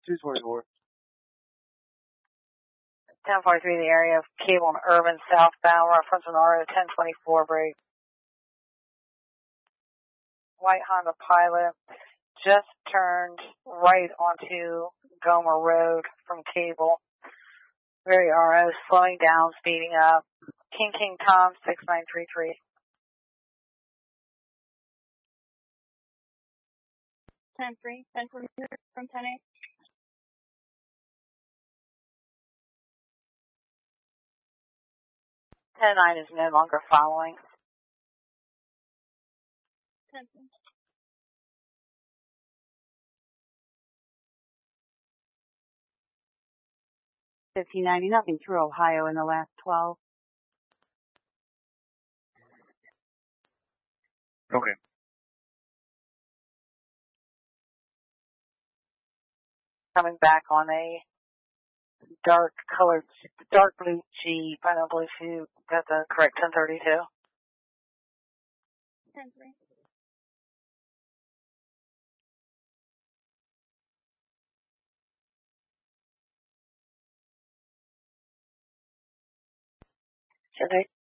224. 1043, the area of Cable and Urban southbound, reference an RO 1024 break. White Honda Pilot just turned right onto Gomer Road from Cable. Very RO, slowing down, speeding up. King Tom 6933. 10-3, 10 from 10-8. 10-9 is no longer following. 10-3. 1590, nothing through Ohio in the last 12. Okay. Coming back on a dark blue Jeep. I don't believe you got the correct 1032. 10-3. 10-3.